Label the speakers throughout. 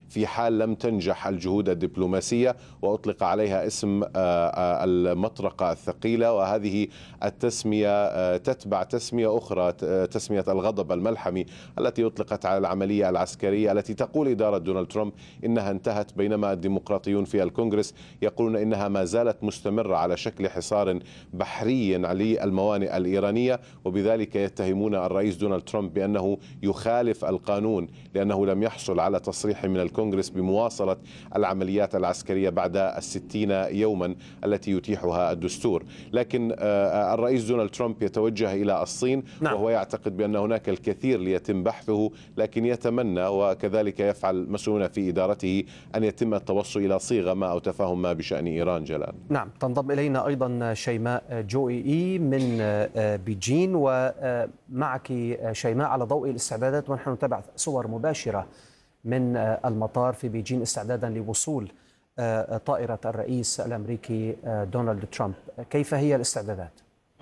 Speaker 1: في حال لم تنجح الجهود الدبلوماسية، وأطلق عليها اسم المطرقة الثقيلة. وهذه التسمية تتبع تسمية أخرى، تسمية الغضب الملحمي، التي أطلقت على العملية العسكرية التي تقول إدارة دونالد ترامب إنها انتهت، بينما الديمقراطيون في الكونغرس يقولون إنها ما زالت مستمرة على شكل حصار بحري للموانئ الإيرانية، وبذلك يتهمون الرئيس دونالد ترامب بأنه يخالف القانون لأنه لم يحصل على تصريح من الكونغرس بمواصلة العمليات العسكرية بعد 60 يوما التي يتيحها الدستور. لكن الرئيس دونالد ترامب يتوجه إلى الصين، وهو يعتقد بأن هناك الكثير ليتم بحثه، لكن يتمنى وكذلك يفعل مسؤولون في إدارته أن يتم التوصل إلى صيغة ما أو تفاهم ما بشأن إيران. جلال.
Speaker 2: نعم، تنضم إلينا أيضا شيماء جوئي من بيجين، ومعك شيماء على ضوء الاستعدادات، ونحن نتابع صور مباشرة من المطار في بيجين استعدادا لوصول طائرة الرئيس الأمريكي دونالد ترامب. كيف هي الاستعدادات؟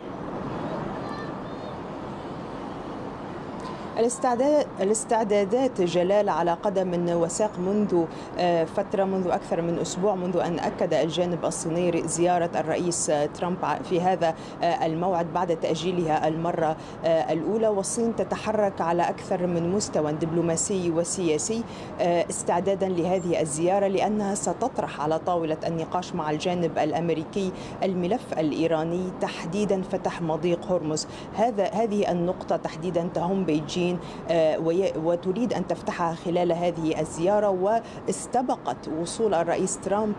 Speaker 3: الاستعدادات جلال على قدم وساق منذ فترة، منذ أكثر من أسبوع، منذ أن أكد الجانب الصيني زيارة الرئيس ترامب في هذا الموعد بعد تأجيلها المرة الأولى. والصين تتحرك على أكثر من مستوى دبلوماسي وسياسي استعدادا لهذه الزيارة، لأنها ستطرح على طاولة النقاش مع الجانب الأمريكي الملف الإيراني، تحديدا فتح مضيق هرمز. هذه النقطة تحديدا تهم بيجين وتريد أن تفتحها خلال هذه الزيارة. واستبقت وصول الرئيس ترامب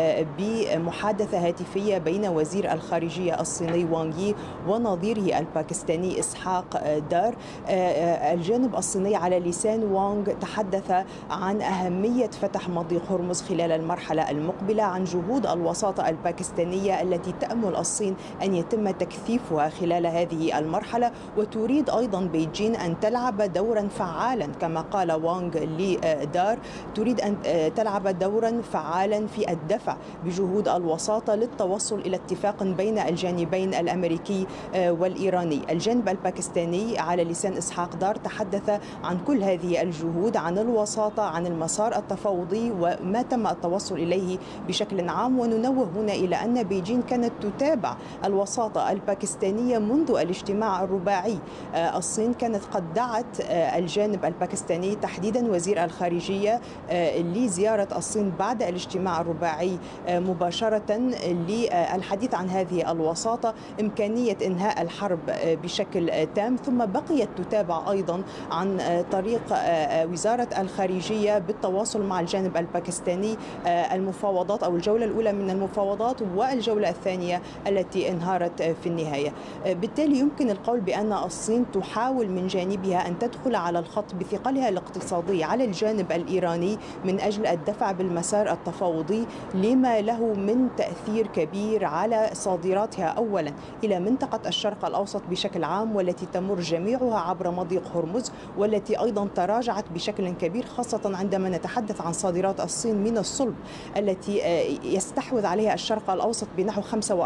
Speaker 3: بمحادثة هاتفية بين وزير الخارجية الصيني وانغ يي ونظيره الباكستاني إسحاق دار. الجانب الصيني على لسان وانغ تحدث عن أهمية فتح مضيق هرمز خلال المرحلة المقبلة، عن جهود الوساطة الباكستانية التي تأمل الصين أن يتم تكثيفها خلال هذه المرحلة. وتريد أيضا بيجين أن تلعب دورا فعالا، كما قال وانغ لدار، تريد أن تلعب دورا فعالا في الدفع بجهود الوساطة للتوصل إلى اتفاق بين الجانبين الأمريكي والإيراني. الجانب الباكستاني على لسان إسحاق دار تحدث عن كل هذه الجهود، عن الوساطة، عن المسار التفاوضي وما تم التوصل إليه بشكل عام. وننوه هنا إلى أن بيجين كانت تتابع الوساطة الباكستانية منذ الاجتماع الرباعي. الصين كانت قد دعت الجانب الباكستاني تحديدا وزير الخارجية لزيارة الصين بعد الاجتماع الرباعي مباشرة للحديث عن هذه الوساطة، إمكانية إنهاء الحرب بشكل تام. ثم بقيت تتابع أيضا عن طريق وزارة الخارجية بالتواصل مع الجانب الباكستاني المفاوضات أو الجولة الأولى من المفاوضات والجولة الثانية التي انهارت في النهاية. بالتالي يمكن القول بأن الصين تحاول من جانبها أن تدخل على الخط بثقلها الاقتصادي على الجانب الإيراني من أجل الدفع بالمسار التفاوضي لما له من تأثير كبير على صادراتها أولا إلى منطقة الشرق الأوسط بشكل عام، والتي تمر جميعها عبر مضيق هرمز، والتي أيضا تراجعت بشكل كبير، خاصة عندما نتحدث عن صادرات الصين من الصلب التي يستحوذ عليها الشرق الأوسط بنحو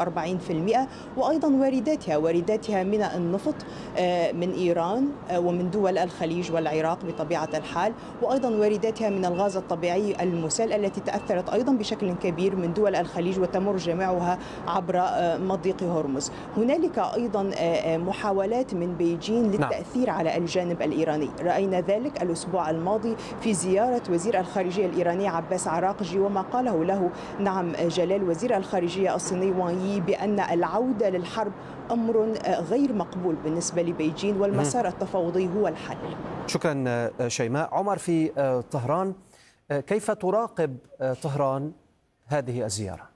Speaker 3: 45%، وأيضا وارداتها من النفط من إيران ومن دول الخليج والعراق بطبيعة الحال، وأيضا وارداتها من الغاز الطبيعي المسال التي تأثرت أيضا بشكل كبير من دول الخليج وتمر جميعها عبر مضيق هرمز. هنالك أيضا محاولات من بيجين للتأثير على الجانب الإيراني. رأينا ذلك الأسبوع الماضي في زيارة وزير الخارجية الإيراني عباس عراقجي، وما قاله له جلال وزير الخارجية الصيني وانغ يي بأن العودة للحرب أمر غير مقبول بالنسبة لبيجين، والمسار التفاوضي هو الحل.
Speaker 2: شكرا شيماء. عمر في طهران، كيف تراقب طهران هذه الزيارة؟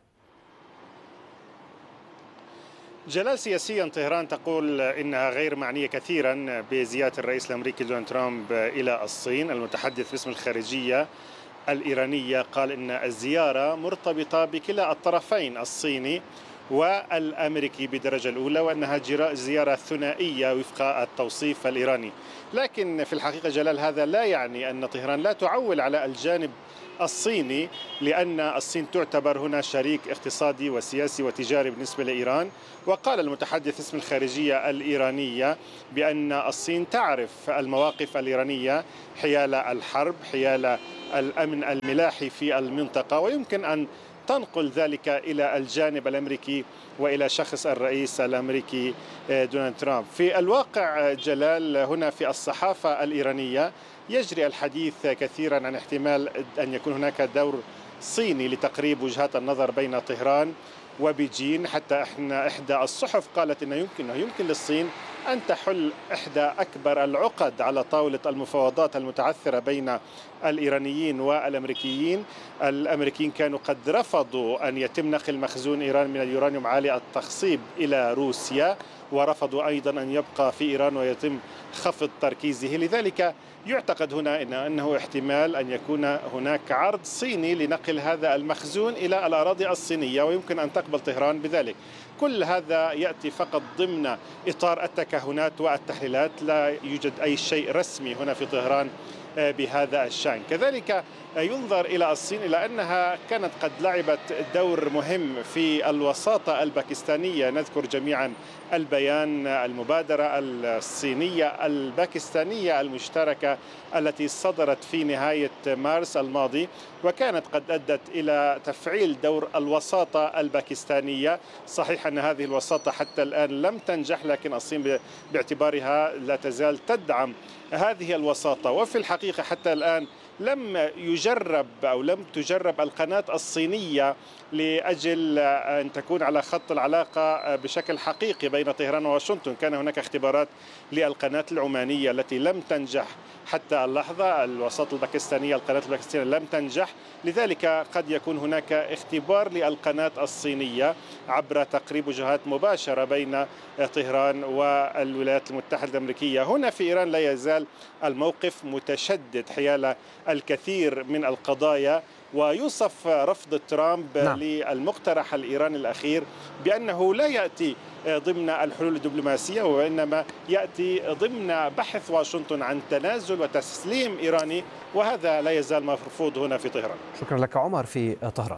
Speaker 4: جلال، سياسيا طهران تقول إنها غير معنية كثيرا بزيارة الرئيس الأمريكي دونالد ترامب إلى الصين. المتحدث باسم الخارجية الإيرانية قال إن الزيارة مرتبطة بكلا الطرفين الصيني والأمريكي بدرجة الأولى، وأنها زيارة ثنائية وفق التوصيف الإيراني. لكن في الحقيقة جلال هذا لا يعني أن طهران لا تعول على الجانب الصيني، لأن الصين تعتبر هنا شريك اقتصادي وسياسي وتجاري بالنسبة لإيران. وقال المتحدث باسم الخارجية الإيرانية بأن الصين تعرف المواقف الإيرانية حيال الحرب، حيال الأمن الملاحي في المنطقة، ويمكن أن تنقل ذلك إلى الجانب الأمريكي وإلى شخص الرئيس الأمريكي دونالد ترامب. في الواقع جلال، هنا في الصحافة الإيرانية يجري الحديث كثيرا عن احتمال أن يكون هناك دور صيني لتقريب وجهات النظر بين طهران وبيجين. حتى إحدى الصحف قالت أنه يمكن للصين أن تحل إحدى أكبر العقد على طاولة المفاوضات المتعثرة بين الإيرانيين والأمريكيين. الأمريكيين كانوا قد رفضوا أن يتم نقل مخزون إيران من اليورانيوم عالي التخصيب إلى روسيا، ورفضوا أيضا أن يبقى في إيران ويتم خفض تركيزه. لذلك يعتقد هنا أنه احتمال أن يكون هناك عرض صيني لنقل هذا المخزون إلى الأراضي الصينية، ويمكن أن تقبل طهران بذلك. كل هذا يأتي فقط ضمن إطار التكهنات والتحليلات، لا يوجد أي شيء رسمي هنا في طهران بهذا الشأن. كذلك ينظر إلى الصين إلى أنها كانت قد لعبت دور مهم في الوساطة الباكستانية. نذكر جميعا البيان، المبادرة الصينية الباكستانية المشتركة التي صدرت في نهاية مارس الماضي، وكانت قد أدت إلى تفعيل دور الوساطة الباكستانية. صحيح أن هذه الوساطة حتى الآن لم تنجح، لكن الصين باعتبارها لا تزال تدعم هذه الوساطة. وفي الحقيقة حتى الآن لم تجرب القناة الصينية لأجل أن تكون على خط العلاقة بشكل حقيقي بين طهران وواشنطن. كان هناك اختبارات للقناة العمانية التي لم تنجح حتى اللحظة. الوساطة الباكستانية، القناة الباكستانية لم تنجح، لذلك قد يكون هناك اختبار للقناة الصينية عبر تقريب وجهات مباشرة بين طهران والولايات المتحدة الأمريكية. هنا في إيران لا يزال الموقف متشدد حيال الكثير من القضايا، ويوصف رفض ترامب للمقترح الإيراني الأخير بأنه لا يأتي ضمن الحلول الدبلوماسية، وإنما يأتي ضمن بحث واشنطن عن تنازل وتسليم إيراني، وهذا لا يزال مرفوض هنا في طهران.
Speaker 2: شكرا لك عمر في طهران.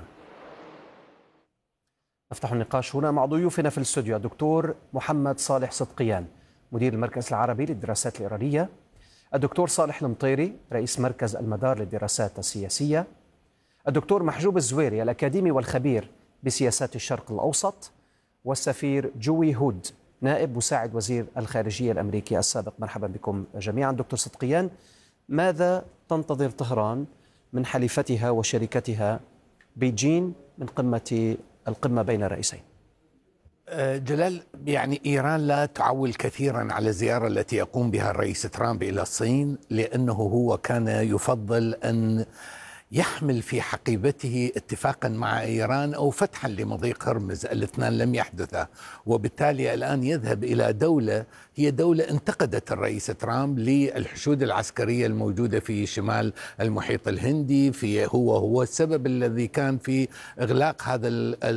Speaker 2: نفتح النقاش هنا مع ضيوفنا في الاستوديو: الدكتور محمد صالح صدقيان، مدير المركز العربي للدراسات الإيرانية، الدكتور صالح المطيري، رئيس مركز المدار للدراسات السياسية، الدكتور محجوب الزويري، الأكاديمي والخبير بسياسات الشرق الأوسط، والسفير جوي هود، نائب مساعد وزير الخارجية الأمريكي السابق. مرحبا بكم جميعا. دكتور صدقيان، ماذا تنتظر طهران من حليفتها وشركتها بيجين من القمة بين الرئيسين؟
Speaker 5: جلال، يعني إيران لا تعول كثيرا على الزيارة التي يقوم بها الرئيس ترامب إلى الصين، لأنه هو كان يفضل أن يحمل في حقيبته اتفاقا مع إيران أو فتحا لمضيق هرمز. الاثنان لم يحدثا، وبالتالي الآن يذهب إلى دولة هي دولة انتقدت الرئيس ترامب للحشود العسكرية الموجودة في شمال المحيط الهندي. هو السبب الذي كان في إغلاق هذا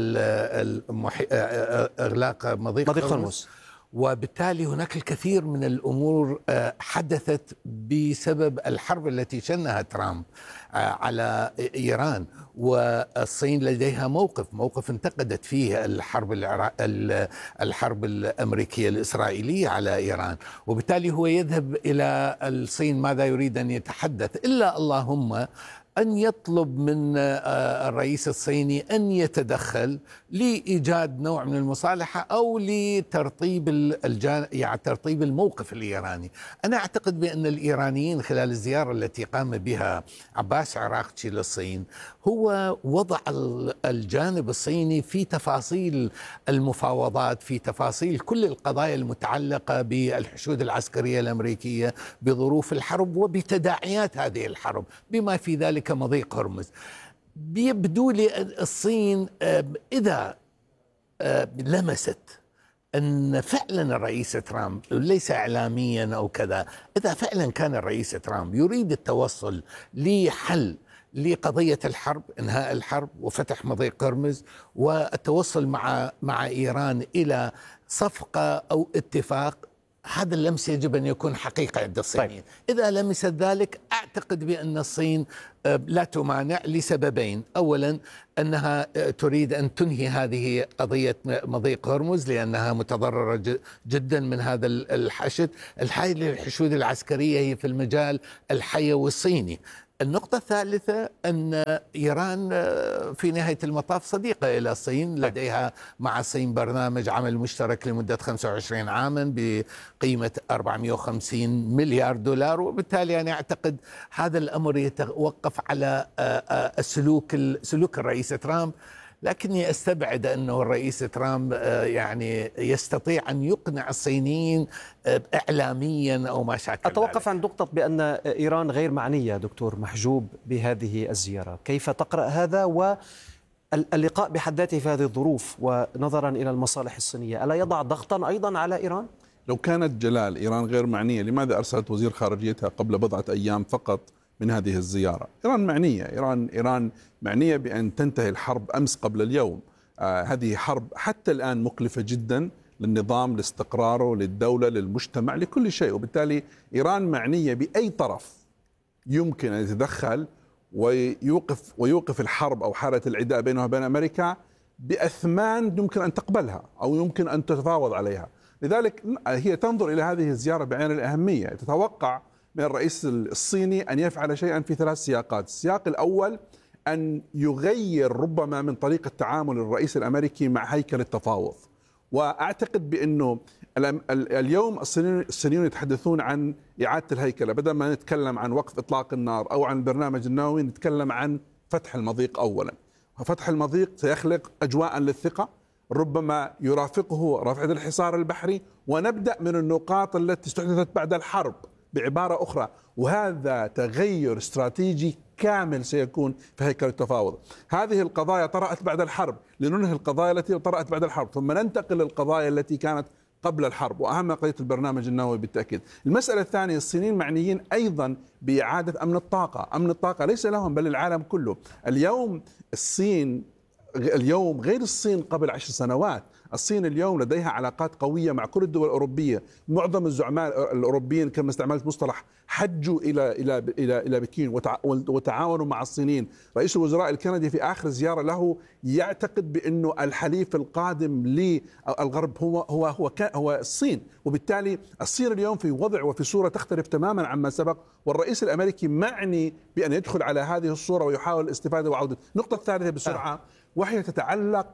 Speaker 5: إغلاق مضيق هرمز. وبالتالي هناك الكثير من الأمور حدثت بسبب الحرب التي شنها ترامب على إيران، والصين لديها موقف انتقدت فيه الحرب الأمريكية الإسرائيلية على إيران. وبالتالي هو يذهب إلى الصين ماذا يريد أن يتحدث، إلا اللهم أن يطلب من الرئيس الصيني أن يتدخل لإيجاد نوع من المصالحة أو لترطيب ترطيب الموقف الإيراني. أنا أعتقد بأن الإيرانيين خلال الزيارة التي قام بها عباس عراقچي للصين هو وضع الجانب الصيني في تفاصيل المفاوضات، في تفاصيل كل القضايا المتعلقة بالحشود العسكرية الأمريكية، بظروف الحرب وبتداعيات هذه الحرب، بما في ذلك مضيق هرمز. يبدو لي الصين إذا لمست أن فعلا الرئيس ترامب ليس إعلاميا أو كذا، إذا فعلا كان الرئيس ترامب يريد التوصل لحل لقضية الحرب، إنهاء الحرب وفتح مضيق هرمز والتوصل مع إيران إلى صفقة أو اتفاق. هذا اللمس يجب أن يكون حقيقة عند الصينيين. إذا لمست ذلك أعتقد بأن الصين لا تمانع لسببين. أولا أنها تريد أن تنهي هذه قضية مضيق هرمز لأنها متضررة جدا من هذا الحشد. الحشود العسكرية هي في المجال الحيوي الصيني. النقطة الثالثة أن إيران في نهاية المطاف صديقة إلى الصين، لديها مع الصين برنامج عمل مشترك لمدة 25 عاما بقيمة 450 مليار دولار، وبالتالي أنا أعتقد هذا الأمر يتوقف على سلوك الرئيس ترامب. لكني أستبعد أنه الرئيس ترامب يعني يستطيع أن يقنع الصينيين إعلاميا أو ما شاكل.
Speaker 2: أتوقف عن نقطة بأن إيران غير معنية دكتور محجوب بهذه الزيارة، كيف تقرأ هذا واللقاء بحد ذاته في هذه الظروف ونظرا إلى المصالح الصينية؟ ألا يضع ضغطا أيضا على إيران؟
Speaker 6: لو كانت جلال إيران غير معنية لماذا أرسلت وزير خارجيتها قبل بضعة أيام فقط من هذه الزيارة؟ إيران معنية، إيران معنية بأن تنتهي الحرب أمس قبل اليوم. هذه حرب حتى الآن مكلفة جدا للنظام، لاستقراره، للدولة، للمجتمع، لكل شيء. وبالتالي إيران معنية بأي طرف يمكن أن يتدخل ويوقف الحرب أو حالة العداء بينها وبين أمريكا بأثمان يمكن أن تقبلها أو يمكن أن تتفاوض عليها. لذلك هي تنظر إلى هذه الزيارة بعين الأهمية. تتوقع من الرئيس الصيني أن يفعل شيئا في 3 سياقات. السياق الأول أن يغير ربما من طريقة تعامل الرئيس الأمريكي مع هيكل التفاوض. وأعتقد بأنه اليوم الصينيون يتحدثون عن إعادة الهيكلة، بدل ما نتكلم عن وقف إطلاق النار أو عن البرنامج النووي نتكلم عن فتح المضيق أولا. وفتح المضيق سيخلق أجواء للثقة، ربما يرافقه رفع الحصار البحري، ونبدأ من النقاط التي استحدثت بعد الحرب بعبارة أخرى. وهذا تغير استراتيجي كامل سيكون في هيكل التفاوض. هذه القضايا طرأت بعد الحرب، لننهي القضايا التي طرأت بعد الحرب، ثم ننتقل للقضايا التي كانت قبل الحرب، وأهم قضية البرنامج النووي بالتأكيد. المسألة الثانية، الصينيين معنيين أيضا بإعادة أمن الطاقة. أمن الطاقة ليس لهم بل العالم كله. اليوم غير الصين قبل 10 سنوات. الصين اليوم لديها علاقات قوية مع كل الدول الأوروبية. معظم الزعماء الأوروبيين كما استعملت مصطلح حجوا إلى بكين وتعاونوا مع الصينيين. رئيس الوزراء الكندي في آخر زيارة له يعتقد بأنه الحليف القادم للغرب هو الصين. وبالتالي الصين اليوم في وضع وفي صورة تختلف تماما عما سبق، والرئيس الأمريكي معني بأن يدخل على هذه الصورة ويحاول الاستفادة وعودة. النقطة الثالثة بسرعة وهي تتعلق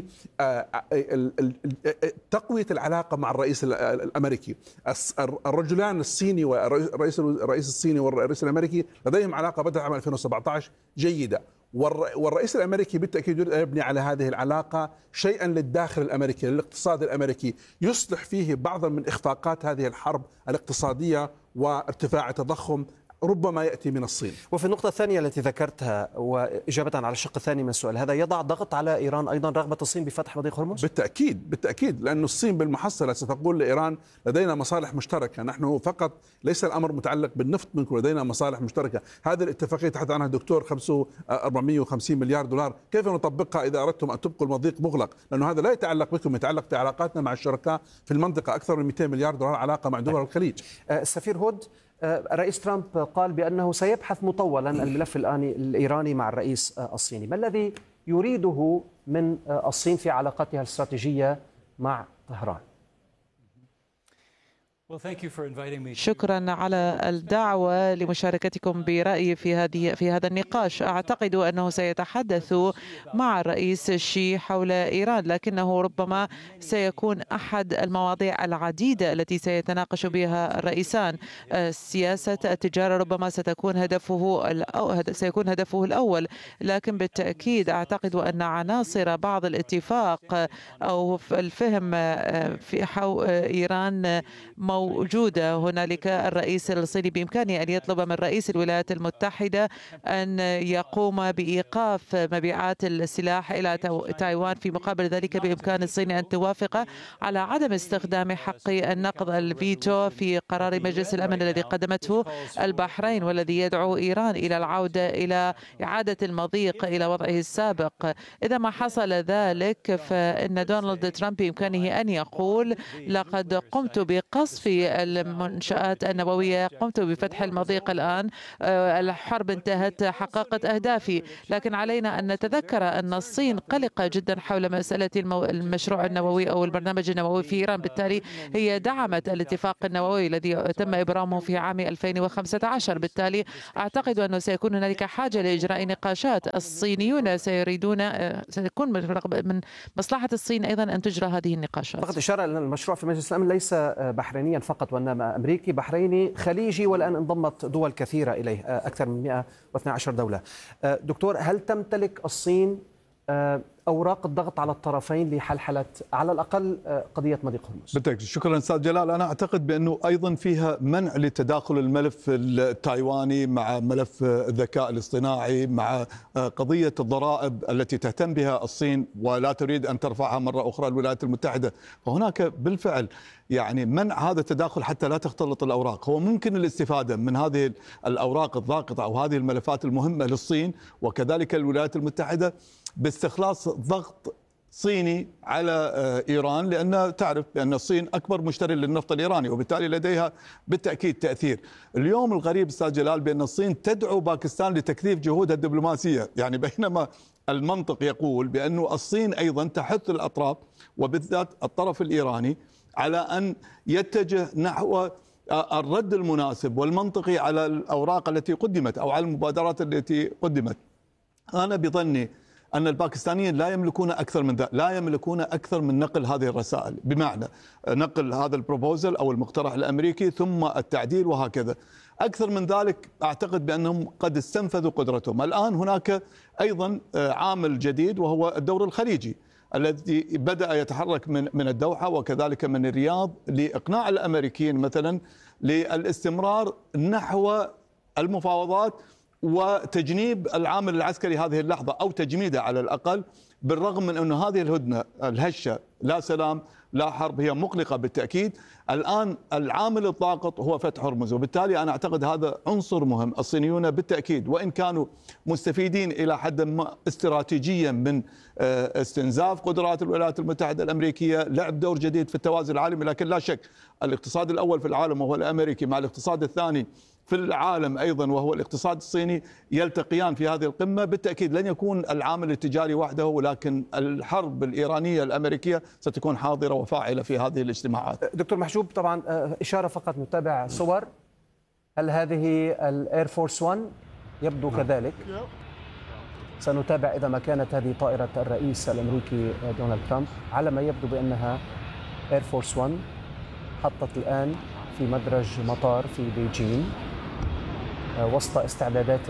Speaker 6: بتقوية العلاقة مع الرئيس الأمريكي. الرجلان الصيني والرئيس الصيني والرئيس الأمريكي لديهم علاقة بدأت عام 2017 جيدة، والرئيس الأمريكي بالتأكيد يريد أن يبني على هذه العلاقة شيئا للداخل الأمريكي، للاقتصاد الأمريكي، يصلح فيه بعضا من إخفاقات هذه الحرب الاقتصادية وارتفاع التضخم ربما يأتي من الصين.
Speaker 2: وفي النقطة الثانية التي ذكرتها وإجابة على الشق الثاني من السؤال، هذا يضع ضغط على إيران أيضا رغبة الصين بفتح مضيق هرمز؟
Speaker 6: بالتأكيد، لأن الصين بالمحصلة ستقول لإيران لدينا مصالح مشتركة، نحن فقط ليس الأمر متعلق بالنفط منكم، لدينا مصالح مشتركة. هذه الاتفاقية تحدث عنها الدكتور 450 مليار دولار، كيف نطبقها إذا أردتم أن تبقوا المضيق مغلق؟ لأنه هذا لا يتعلق بكم، يتعلق بعلاقاتنا مع الشركاء في المنطقة. أكثر من 200 مليار دولار علاقة مع دول الخليج.
Speaker 2: السفير هود، الرئيس ترامب قال بأنه سيبحث مطولا الملف الإيراني مع الرئيس الصيني. ما الذي يريده من الصين في علاقاتها الاستراتيجية مع طهران؟
Speaker 7: شكرا على الدعوة لمشاركتكم برأيي في هذا النقاش. أعتقد أنه سيتحدث مع الرئيس شي حول إيران، لكنه ربما سيكون أحد المواضيع العديدة التي سيتناقش بها الرئيسان. سياسة التجارة ربما سيكون هدفه الأول، لكن بالتأكيد أعتقد أن عناصر بعض الاتفاق أو الفهم في إيران موجودة هنالك. الرئيس الصيني بإمكانه أن يطلب من رئيس الولايات المتحدة أن يقوم بإيقاف مبيعات السلاح إلى تايوان، في مقابل ذلك بإمكان الصين أن توافق على عدم استخدام حق النقض الفيتو في قرار مجلس الأمن الذي قدمته البحرين، والذي يدعو إيران إلى العودة إلى إعادة المضيق إلى وضعه السابق. إذا ما حصل ذلك فإن دونالد ترامب بإمكانه أن يقول لقد قمت بقصف المنشآت النووية، قمت بفتح المضيق الآن، الحرب انتهت، حققت أهدافي. لكن علينا أن نتذكر أن الصين قلقة جدا حول مسألة المشروع النووي أو البرنامج النووي في إيران، بالتالي هي دعمت الاتفاق النووي الذي تم إبرامه في عام 2015. بالتالي أعتقد أنه سيكون هنالك حاجة لإجراء نقاشات. الصينيون سيكون من مصلحة الصين أيضا أن تجرى هذه النقاشات.
Speaker 2: فقط إشارة أن المشروع في مجلس الأمن ليس بحرينيا فقط، وإنما أمريكي بحريني خليجي، والآن انضمت دول كثيرة إليه، أكثر من 112 دولة. دكتور، هل تمتلك الصين أوراق الضغط على الطرفين لحلحلة على الأقل قضية مضيق هرمز؟
Speaker 8: بالتأكيد. شكرا أستاذ جلال. أنا أعتقد بأنه أيضا فيها منع لتداخل الملف التايواني مع ملف الذكاء الاصطناعي، مع قضية الضرائب التي تهتم بها الصين ولا تريد أن ترفعها مرة أخرى الولايات المتحدة. فهناك بالفعل يعني منع هذا التداخل حتى لا تختلط الأوراق. هو ممكن الاستفادة من هذه الأوراق الضاغطة أو هذه الملفات المهمة للصين وكذلك الولايات المتحدة باستخلاص ضغط صيني على إيران، لأن تعرف بأن الصين أكبر مشتري للنفط الإيراني وبالتالي لديها بالتأكيد تأثير. اليوم الغريب أستاذ جلال بأن الصين تدعو باكستان لتكثيف جهودها الدبلوماسية، يعني بينما المنطق يقول بأن الصين أيضا تحث الأطراف وبالذات الطرف الإيراني على أن يتجه نحو الرد المناسب والمنطقي على الأوراق التي قدمت أو على المبادرات التي قدمت. أنا بظني أن الباكستانيين لا يملكون أكثر من ذلك، لا يملكون أكثر من نقل هذه الرسائل، بمعنى نقل هذا البروبوزل أو المقترح الأمريكي ثم التعديل وهكذا. أكثر من ذلك أعتقد بأنهم قد استنفذوا قدرتهم. الآن هناك أيضا عامل جديد وهو الدور الخليجي الذي بدأ يتحرك من الدوحة وكذلك من الرياض لإقناع الأمريكيين مثلا للاستمرار نحو المفاوضات وتجنيب العامل العسكري هذه اللحظة أو تجميده على الأقل، بالرغم من أن هذه الهدنة الهشة لا سلام لا حرب هي مقلقة بالتأكيد. الآن العامل الضاغط هو فتح هرمز، وبالتالي أنا أعتقد هذا عنصر مهم. الصينيون بالتأكيد وإن كانوا مستفيدين إلى حد ما استراتيجيا من استنزاف قدرات الولايات المتحدة الأمريكية، لعب دور جديد في التوازن العالمي، لكن لا شك الاقتصاد الأول في العالم وهو الأمريكي مع الاقتصاد الثاني في العالم أيضا وهو الاقتصاد الصيني يلتقيان في هذه القمة. بالتأكيد لن يكون العامل التجاري وحده، ولكن الحرب الإيرانية الأمريكية ستكون حاضرة وفاعلة في هذه الاجتماعات.
Speaker 2: دكتور محجوب، طبعا إشارة فقط نتابع صور. هل هذه الإير فورس 1؟ يبدو كذلك. سنتابع إذا ما كانت هذه طائرة الرئيس الأمريكي دونالد ترامب، على ما يبدو بأنها إير فورس 1 حطت الآن في مدرج مطار في بيجين وسط استعدادات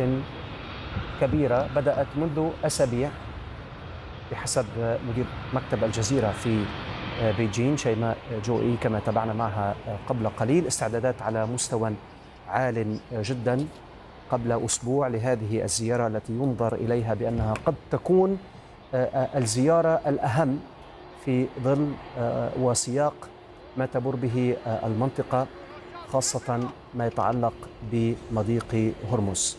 Speaker 2: كبيرة بدأت منذ أسابيع بحسب مدير مكتب الجزيرة في بيجين شيماء جوئي كما تابعنا معها قبل قليل. استعدادات على مستوى عال جدا قبل أسبوع لهذه الزيارة التي ينظر إليها بأنها قد تكون الزيارة الأهم في ظل وسياق ما تمر به المنطقة، خاصة ما يتعلق بمضيق هرمز.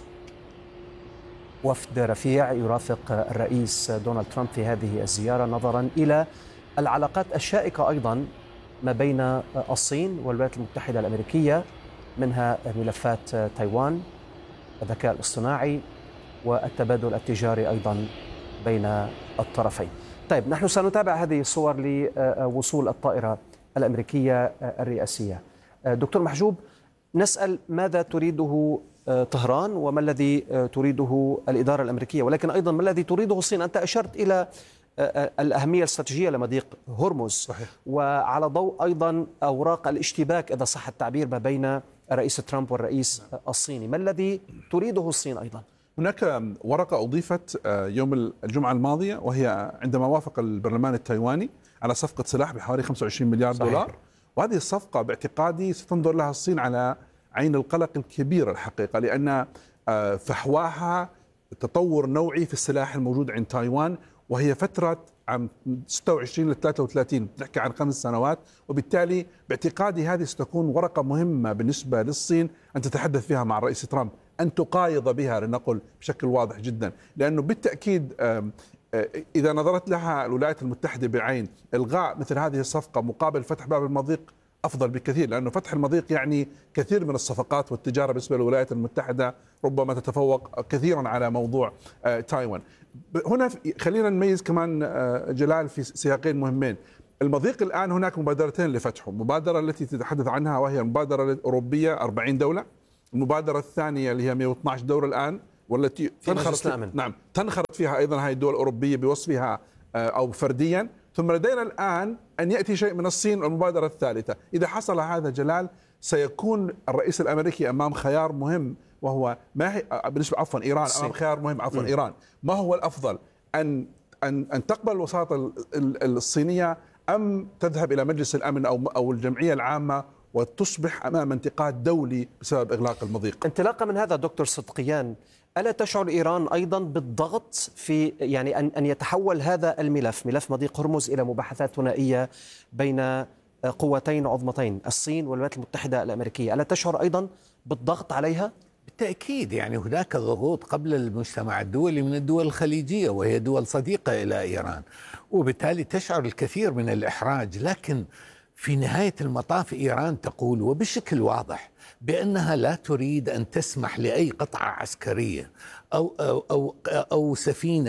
Speaker 2: وفد رفيع يرافق الرئيس دونالد ترامب في هذه الزيارة نظرا إلى العلاقات الشائكة أيضا ما بين الصين والولايات المتحدة الأمريكية، منها ملفات تايوان، الذكاء الاصطناعي والتبادل التجاري أيضا بين الطرفين. طيب، نحن سنتابع هذه الصور لوصول الطائرة الأمريكية الرئاسية. دكتور محجوب، نسأل ماذا تريده طهران وما الذي تريده الإدارة الأمريكية، ولكن أيضا ما الذي تريده الصين؟ أنت أشرت إلى الأهمية الاستراتيجية لمضيق هرمز. صحيح. وعلى ضوء أيضا أوراق الاشتباك إذا صح التعبير ما بين الرئيس ترامب والرئيس الصيني، ما الذي تريده الصين أيضا؟
Speaker 6: هناك ورقة أضيفت يوم الجمعة الماضية، وهي عندما وافق البرلمان التايواني على صفقة سلاح بحوالي 25 مليار دولار. وهذه الصفقة باعتقادي ستنظر لها الصين على عين القلق الكبير الحقيقة، لأن فحواها تطور نوعي في السلاح الموجود عند تايوان، وهي فترة عام 26 ل 33 نحكي عن 5 سنوات، وبالتالي باعتقادي هذه ستكون ورقة مهمة بالنسبة للصين أن تتحدث فيها مع الرئيس ترامب، أن تقايض بها لنقل بشكل واضح جدا، لأنه بالتأكيد إذا نظرت لها الولايات المتحدة بعين إلغاء مثل هذه الصفقة مقابل فتح باب المضيق أفضل بكثير، لأنه فتح المضيق يعني كثير من الصفقات والتجارة بالنسبة للولايات المتحدة ربما تتفوق كثيرا على موضوع تايوان. هنا خلينا نميز كمان جلال في سياقين مهمين. المضيق الآن هناك مبادرتين لفتحه، مبادرة التي تتحدث عنها وهي المبادرة الأوروبية 40 دولة، المبادرة الثانية اللي هي 112 دولة الآن والتي تنخرط فيها أيضا هذه الدول الأوروبية بوصفها أو فرديا، ثم لدينا الآن أن يأتي شيء من الصين المبادرة الثالثة. إذا حصل هذا جلال سيكون الرئيس الأمريكي أمام خيار مهم، وهو ما هي بالنسبة إيران أمام خيار مهم إيران، ما هو الأفضل أن تقبل الوساطة الصينية أم تذهب إلى مجلس الأمن أو الجمعية العامة وتصبح أمام انتقاد دولي بسبب إغلاق المضيق؟
Speaker 2: انطلاقا من هذا دكتور صدقيان، ألا تشعر إيران أيضا بالضغط في يعني أن يتحول هذا الملف ملف مضيق هرمز إلى مباحثات ثنائية بين قوتين عظمتين الصين والولايات المتحدة الأمريكية؟ ألا تشعر أيضا بالضغط عليها؟
Speaker 5: بالتأكيد، يعني هناك ضغوط قبل المجتمع الدولي من الدول الخليجية وهي دول صديقة إلى إيران، وبالتالي تشعر الكثير من الإحراج، لكن في نهاية المطاف إيران تقول وبشكل واضح بأنها لا تريد أن تسمح لأي قطعة عسكرية أو سفينة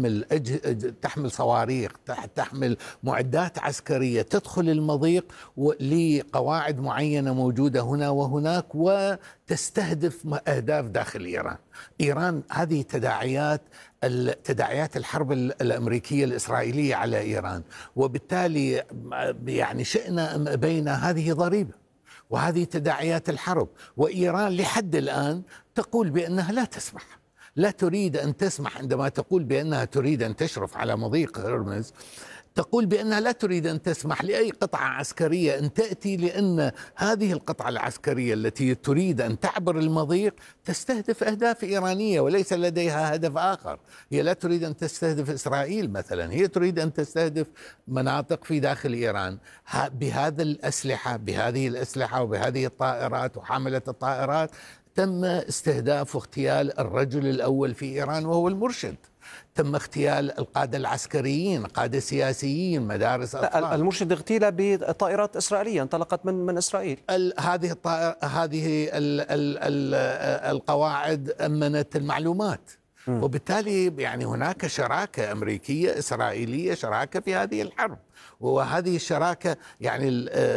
Speaker 5: تحمل صواريخ، تحمل معدات عسكرية تدخل المضيق لقواعد معينة موجودة هنا وهناك وتستهدف أهداف داخل إيران. إيران هذه تداعيات الحرب الأمريكية الإسرائيلية على إيران، وبالتالي يعني شئنا بين هذه ضريبة وهذه تداعيات الحرب، وإيران لحد الآن تقول بأنها لا تسمح، لا تريد أن تسمح. عندما تقول بأنها تريد أن تشرف على مضيق هرمز تقول بأنها لا تريد أن تسمح لأي قطعة عسكرية أن تأتي، لأن هذه القطعة العسكرية التي تريد أن تعبر المضيق تستهدف أهداف إيرانية وليس لديها هدف آخر. هي لا تريد أن تستهدف إسرائيل مثلا، هي تريد أن تستهدف مناطق في داخل إيران بهذه الأسلحة وبهذه الطائرات وحاملة الطائرات. تم استهداف واغتيال الرجل الأول في إيران وهو المرشد، تم اغتيال القادة العسكريين، قادة سياسيين، مدارس أطفال.
Speaker 2: المرشد اغتيل بطائرات إسرائيلية انطلقت من إسرائيل.
Speaker 5: هذه القواعد أمنت المعلومات، وبالتالي يعني هناك شراكة أمريكية إسرائيلية، شراكة في هذه الحرب، وهذه الشراكة يعني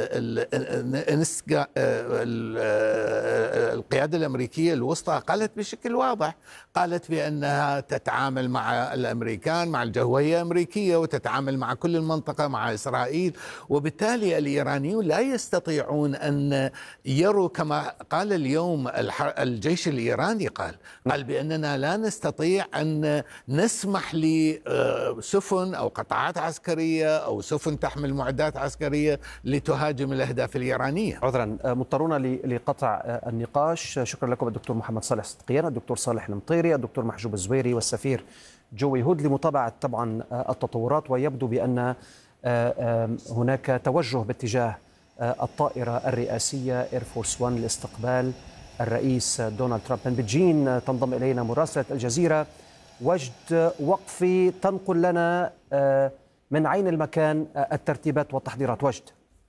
Speaker 5: القيادة الأمريكية الوسطى قالت بشكل واضح، قالت بأنها تتعامل مع الأمريكان، مع الجوية الأمريكية، وتتعامل مع كل المنطقة، مع إسرائيل. وبالتالي الإيرانيون لا يستطيعون أن يروا، كما قال اليوم الجيش الإيراني قال بأننا لا نستطيع أن نسمح لسفن أو قطاعات عسكرية أو سفن تحمل معدات عسكرية لتهاجم الأهداف الإيرانية.
Speaker 2: عذرا، مضطرون لقطع النقاش. شكرا لكم الدكتور محمد صالح صدقيان، الدكتور صالح المطيري، الدكتور محجوب الزويري، والسفير جوي هود لمتابعة طبعا التطورات. ويبدو بأن هناك توجه باتجاه الطائرة الرئاسية إير فورس 1 لاستقبال الرئيس دونالد ترامب من بكين. تنضم إلينا مراسلة الجزيرة وجد وقفي تنقل لنا من عين المكان الترتيبات والتحضيرات. وجد.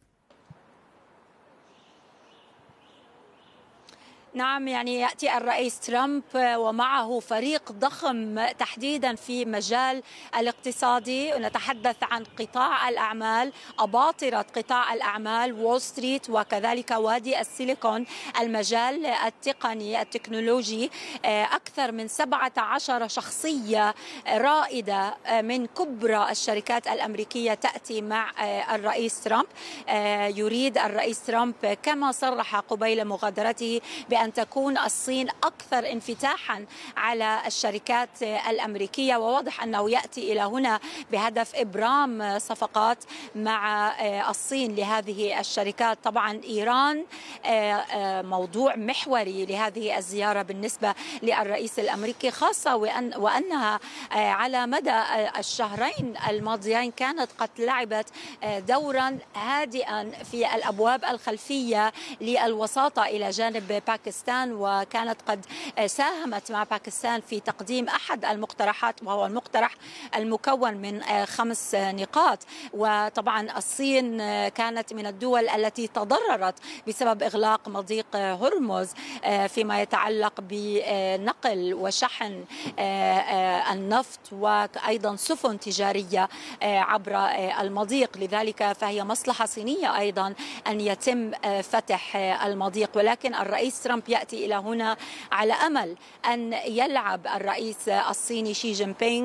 Speaker 9: نعم، يعني يأتي الرئيس ترامب ومعه فريق ضخم تحديدا في مجال الاقتصادي. نتحدث عن قطاع الأعمال، أباطرة قطاع الأعمال، وول ستريت وكذلك وادي السيليكون، المجال التقني التكنولوجي. أكثر من 17 شخصية رائدة من كبرى الشركات الأمريكية تأتي مع الرئيس ترامب. يريد الرئيس ترامب كما صرح قبيل مغادرته بأن أن تكون الصين أكثر انفتاحا على الشركات الأمريكية، وواضح أنه يأتي إلى هنا بهدف إبرام صفقات مع الصين لهذه الشركات. طبعا إيران موضوع محوري لهذه الزيارة بالنسبة للرئيس الأمريكي، خاصة وأنها على مدى الشهرين الماضيين كانت قد لعبت دورا هادئا في الأبواب الخلفية للوساطة إلى جانب باكستان، وكانت قد ساهمت مع باكستان في تقديم أحد المقترحات وهو المقترح المكون من 5 نقاط. وطبعا الصين كانت من الدول التي تضررت بسبب إغلاق مضيق هرمز فيما يتعلق بنقل وشحن النفط وأيضا سفن تجارية عبر المضيق، لذلك فهي مصلحة صينية أيضا أن يتم فتح المضيق. ولكن الرئيس ترامب يأتي إلى هنا على أمل أن يلعب الرئيس الصيني شي جين بينغ